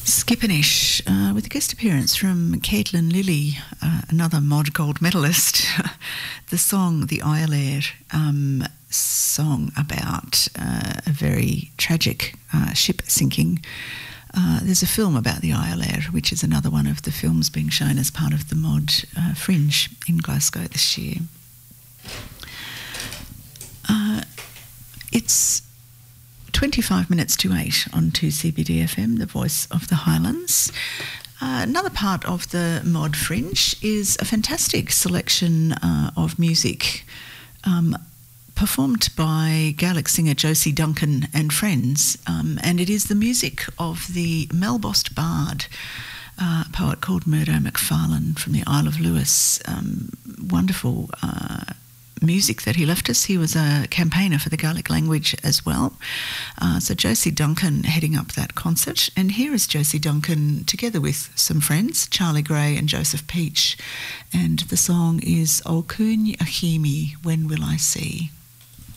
Skippinish, with a guest appearance from Caitlin Lilly, another Mod Gold medalist. The song The Islair, song about a very tragic ship sinking. There's a film about the Islair, which is another one of the films being shown as part of the Mod Fringe in Glasgow this year. It's 25 minutes to 8 on 2CBD FM, the voice of the Highlands. Another part of the Mod Fringe is a fantastic selection of music performed by Gaelic singer Josie Duncan and friends, and it is the music of the Melbost bard, a poet called Murdo Macfarlane from the Isle of Lewis. Wonderful music that he left us. He was a campaigner for the Gaelic language as well. So Josie Duncan heading up that concert. And here is Josie Duncan together with some friends, Charlie Gray and Joseph Peach. And the song is O Cún Achimi, When Will I See?